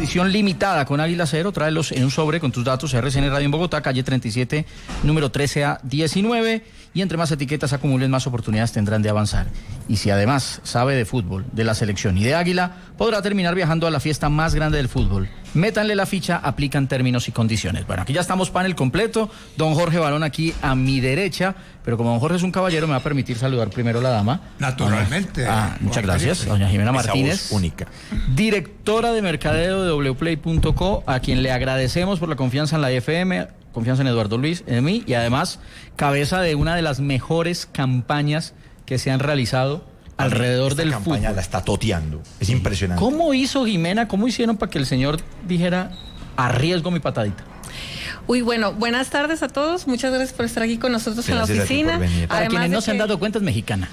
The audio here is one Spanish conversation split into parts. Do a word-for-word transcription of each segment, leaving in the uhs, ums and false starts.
edición limitada con Águila Cero. Tráelos en un sobre con tus datos. R C N Radio en Bogotá, calle treinta y siete, número trece A diecinueve. Y entre más etiquetas acumulen, más oportunidades tendrán de avanzar. Y si además sabe de fútbol, de la selección y de Águila, podrá terminar viajando a la fiesta más grande del fútbol. Métanle la ficha, aplican términos y condiciones. Bueno, aquí ya estamos, panel completo. Don Jorge Barón aquí a mi derecha. Pero como don Jorge es un caballero, me va a permitir saludar primero a la dama. Naturalmente. Ah, muchas gracias. Doña Jimena Martínez, única, directora de mercadeo de doble u play punto co, a quien le agradecemos por la confianza en la F M, confianza en Eduardo Luis, en mí, y además cabeza de una de las mejores campañas que se han realizado alrededor Esta del campaña fútbol. La está toteando, es impresionante. ¿Cómo hizo Jimena, cómo hicieron para que el señor dijera arriesgo mi patadita? Uy, bueno, buenas tardes a todos. Muchas gracias por estar aquí con nosotros Gracias en la oficina. Para Además quienes no de se han que... dado cuenta, es mexicana.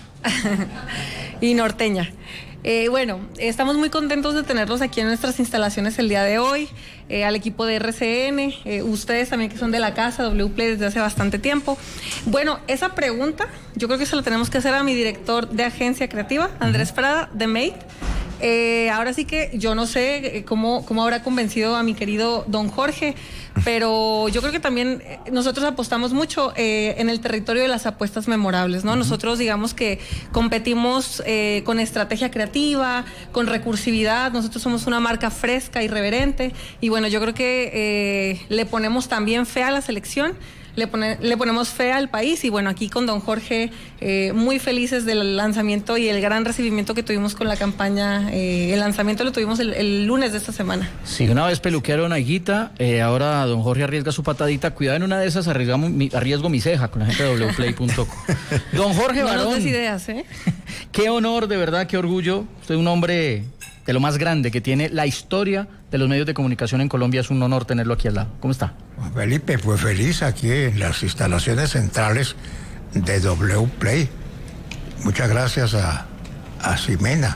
y norteña. Eh, bueno, estamos muy contentos de tenerlos aquí en nuestras instalaciones el día de hoy, eh, al equipo de R C N, eh, ustedes también que son de la casa, doble u Play desde hace bastante tiempo. Bueno, esa pregunta yo creo que se la tenemos que hacer a mi director de agencia creativa, Andrés uh-huh. Prada, de Made. Eh, ahora sí que yo no sé cómo, cómo habrá convencido a mi querido don Jorge, pero yo creo que también nosotros apostamos mucho eh, en el territorio de las apuestas memorables, ¿no? Uh-huh. Nosotros digamos que competimos eh, con estrategia creativa, con recursividad. Nosotros somos una marca fresca, irreverente, y bueno, yo creo que eh, le ponemos también fe a la selección. Le, pone, le ponemos fe al país, y bueno, aquí con don Jorge, eh, muy felices del lanzamiento y el gran recibimiento que tuvimos con la campaña. Eh, el lanzamiento lo tuvimos el, el lunes de esta semana. Sí, una vez peluquearon a Higuita, eh, ahora don Jorge arriesga su patadita. Cuidado, en una de esas arriesgamos mi, arriesgo mi ceja con la gente de doble u play punto co. Don Jorge Barón. No nos des ideas, ¿eh? Qué honor, de verdad, qué orgullo. Usted es un hombre de lo más grande que tiene la historia de los medios de comunicación en Colombia. Es un honor tenerlo aquí al lado. ¿Cómo está? Felipe, pues feliz aquí en las instalaciones centrales de doble u Play. Muchas gracias a, a Ximena,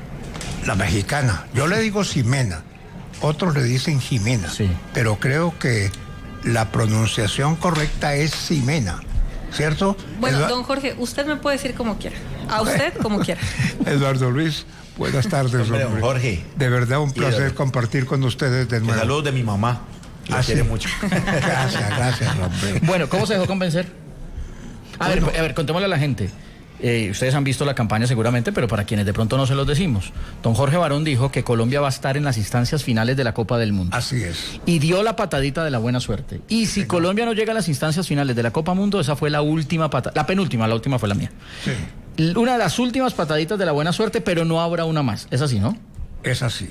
la mexicana. Yo le digo Ximena, otros le dicen Jimena, sí, pero creo que la pronunciación correcta es Ximena, ¿cierto? Bueno, Edu... don Jorge, usted me puede decir como quiera. A usted como quiera. Eduardo Luis, buenas tardes, hombre. hombre. Jorge. De verdad un placer de... compartir con ustedes de nuevo. Saludos de mi mamá. La ah, quiere sí. mucho. Gracias, gracias, hombre. Bueno, ¿cómo se dejó convencer? A bueno. ver, a ver, contémosle a la gente. Eh, ustedes han visto la campaña seguramente, pero para quienes de pronto no se los decimos. Don Jorge Barón dijo que Colombia va a estar en las instancias finales de la Copa del Mundo. Así es. Y dio la patadita de la buena suerte. Y si sí, Colombia no llega a las instancias finales de la Copa Mundo, esa fue la última patada, la penúltima, la última fue la mía. Sí. Una de las últimas pataditas de la buena suerte, pero no habrá una más. ¿Es así, no? Es así.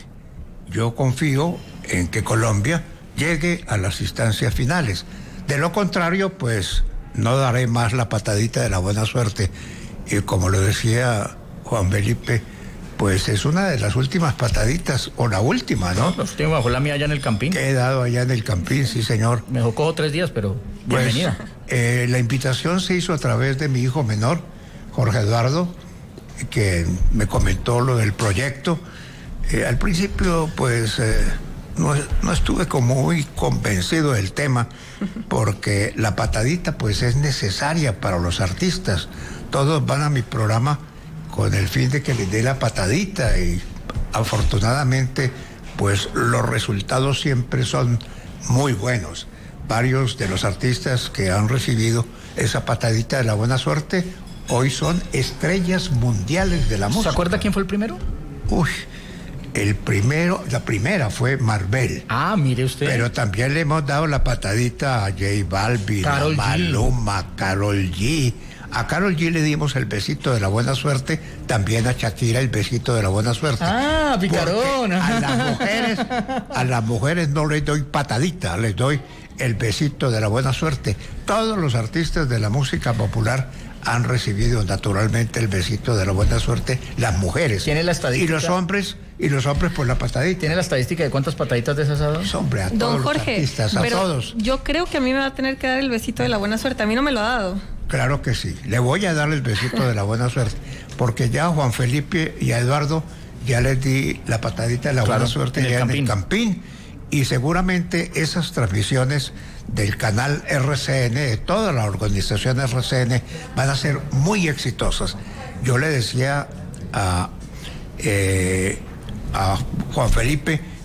Yo confío en que Colombia llegue a las instancias finales. De lo contrario, pues no daré más la patadita de la buena suerte. Y como lo decía Juan Felipe, pues es una de las últimas pataditas, o la última, ¿no? La última fue la mía allá en el Campín. Que he dado allá en el Campín, sí, señor. Me dejó cojo tres días, pero bienvenida. Pues, eh, la invitación se hizo a través de mi hijo menor, Jorge Eduardo, que me comentó lo del proyecto. Eh, al principio, pues... Eh, No, no estuve como muy convencido del tema, porque la patadita pues es necesaria para los artistas. Todos van a mi programa con el fin de que les dé la patadita, y afortunadamente pues los resultados siempre son muy buenos. Varios de los artistas que han recibido esa patadita de la buena suerte hoy son estrellas mundiales de la música. ¿Se acuerda quién fue el primero? Uy, el primero, la primera fue Marvel. Ah, mire usted. Pero también le hemos dado la patadita a J Balvin, Karol a Maluma, Karol G. A Karol G le dimos el besito de la buena suerte, también a Shakira el besito de la buena suerte. Ah, picarón. A las mujeres, a las mujeres no les doy patadita, les doy el besito de la buena suerte. Todos los artistas de la música popular han recibido naturalmente el besito de la buena suerte, las mujeres. ¿Tiene la estadística? Y los hombres, y los hombres por la patadita. ¿Tiene la estadística de cuántas pataditas de esas ha dado? Hombre, a Don todos Jorge, los artistas, a pero todos. Yo creo que a mí me va a tener que dar el besito de la buena suerte. A mí no me lo ha dado. Claro que sí. Le voy a dar el besito de la buena suerte, porque ya a Juan Felipe y a Eduardo ya les di la patadita de la claro, buena suerte en ya el en el Campín. Y seguramente esas transmisiones del canal R C N, de toda la organización R C N, van a ser muy exitosas. Yo le decía a, eh, a Juan Felipe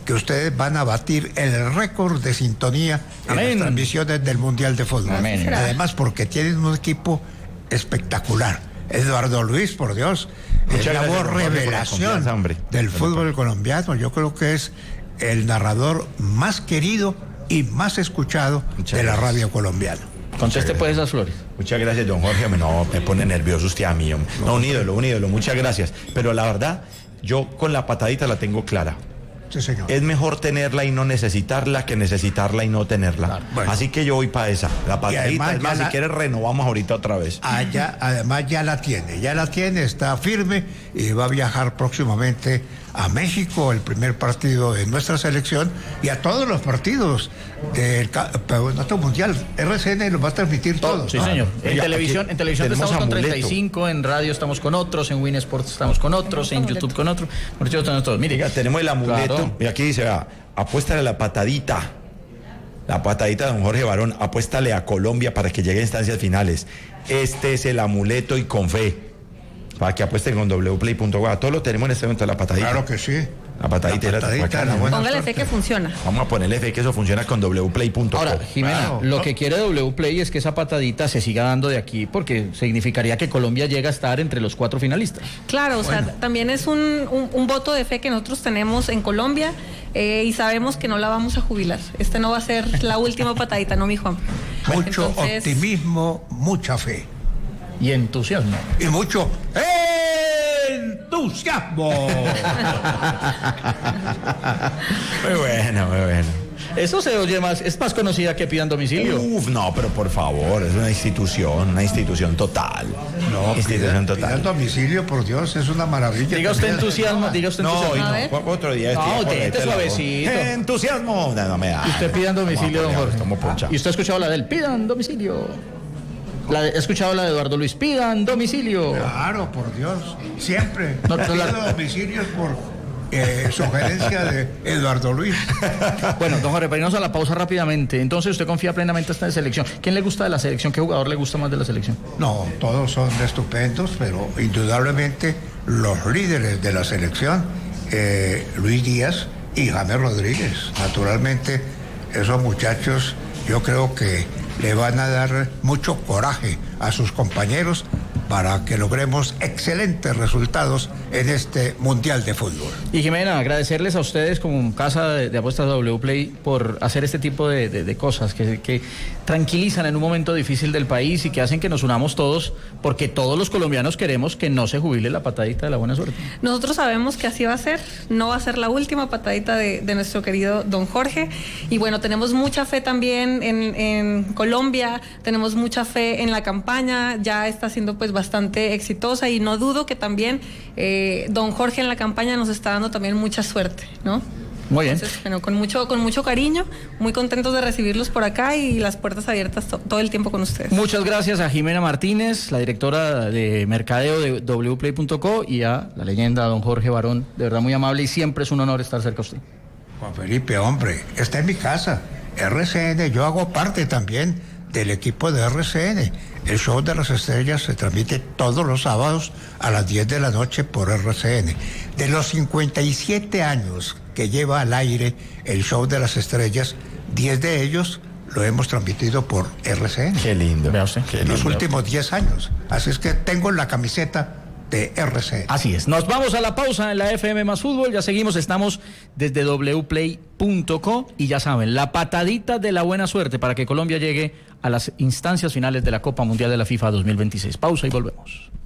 que ustedes van a batir el récord de sintonía Amén. en las transmisiones del Mundial de Fútbol. Amén. Además, porque tienen un equipo espectacular. Eduardo Luis, por Dios, Muchas es la gracias, voz don Jorge, por la revelación confianza, hombre. del Pero fútbol para- colombiano. Yo creo que es el narrador más querido y más escuchado Muchas de la gracias. radio colombiana. Conteste pues esas flores. Muchas gracias, don Jorge. No, me pone nervioso usted a mí. Hombre. No, un ídolo, un ídolo. Muchas gracias. Pero la verdad, yo con la patadita la tengo clara. Sí, señor. Es mejor tenerla y no necesitarla que necesitarla y no tenerla. Claro. Bueno. Así que yo voy para esa. La patadita, además es más, ya si la- quieres renovamos ahorita otra vez. Allá, además ya la tiene, ya la tiene, está firme y va a viajar próximamente a México, el primer partido de nuestra selección y a todos los partidos del Campeonato Mundial. R C N los va a transmitir todos. Sí, ¿no? señor. En Oiga, televisión, aquí en televisión tenemos estamos con amuleto. treinta y cinco, en radio estamos con otros, en Win Sports estamos con otros, en YouTube con otros. Por eso tenemos todos. Mire, Oiga, tenemos el amuleto. Claro. Y aquí dice, vea, apuéstale a la patadita. La patadita de don Jorge Barón, apuéstale a Colombia para que llegue a instancias finales. Este es el amuleto y con fe. Para que apuesten con w play punto co. Todo lo tenemos en este momento, la patadita. Claro que sí. La patadita, La era patadita, bacana, la buena Póngale fe suerte. que funciona. Vamos a ponerle fe que eso funciona con w play punto co. ahora, Jimena, Claro. lo que quiere W Play es que esa patadita se siga dando de aquí porque significaría que Colombia llega a estar entre los cuatro finalistas. Claro, o sea, también es un, un- un voto de fe que nosotros tenemos en Colombia eh, y sabemos que no la vamos a jubilar. Este no va a ser la última patadita, ¿no, mi Juan? Mucho Entonces, optimismo, mucha fe Y entusiasmo. y mucho entusiasmo. Muy bueno, muy bueno. Eso se oye más, es más conocida que pidan domicilio. Uf, no, pero por favor, es una institución, una institución total. No, institución pida- pida total. domicilio, por Dios, es una maravilla. Diga usted También. entusiasmo, diga usted No, hoy entusiasmo. A no. ver. Cu- Otro día. No, estoy por tente meterla, suavecito. ¿no? Entusiasmo. No, no me da. Y usted pidan domicilio, don Vamos a Jorge. poner, estamos ponchados. Y usted ha escuchado la del pidan domicilio. La de- ¿Ha escuchado la de Eduardo Luis? Pidan domicilio. Claro, por Dios, siempre. No, pero la- Pido domicilios por eh, sugerencia de Eduardo Luis. Bueno, don Jorge, para irnos a la pausa rápidamente. Entonces, ¿usted confía plenamente en esta selección? ¿Quién le gusta de la selección? ¿Qué jugador le gusta más de la selección? No, todos son estupendos, pero indudablemente los líderes de la selección, eh, Luis Díaz y James Rodríguez. Naturalmente, esos muchachos yo creo que le van a dar mucho coraje a sus compañeros para que logremos excelentes resultados en este Mundial de Fútbol. Y Jimena, agradecerles a ustedes como casa de, de apuestas W Play por hacer este tipo de, de- de cosas que, que tranquilizan en un momento difícil del país y que hacen que nos unamos todos, porque todos los colombianos queremos que no se jubile la patadita de la buena suerte. Nosotros sabemos que así va a ser, no va a ser la última patadita de, de nuestro querido don Jorge. Y bueno, tenemos mucha fe también en, en Colombia, tenemos mucha fe en la campaña, ya está siendo pues bastante exitosa y no dudo que también eh, don Jorge en la campaña nos está dando también mucha suerte, ¿no? Muy bien. Entonces, bueno, con mucho, con mucho cariño, muy contentos de recibirlos por acá y las puertas abiertas to- todo el tiempo con ustedes. Muchas gracias a Jimena Martínez, la directora de mercadeo de w play punto co, y a la leyenda don Jorge Barón, de verdad muy amable y siempre es un honor estar cerca de usted. Juan Felipe, hombre, está en mi casa. R C N, yo hago parte también del equipo de R C N. El show de las estrellas se transmite todos los sábados a las diez de la noche por R C N. De los cincuenta y siete años que lleva al aire el show de las estrellas, diez de ellos lo hemos transmitido por R C N. Qué lindo. Vea usted. Qué En los lindo. últimos diez años. Así es que tengo la camiseta de R C N. Así es. Nos vamos a la pausa en la F M más fútbol. Ya seguimos, estamos desde w play punto co y ya saben, la patadita de la buena suerte para que Colombia llegue a las instancias finales de la Copa Mundial de la FIFA dos mil veintiséis. Pausa y volvemos.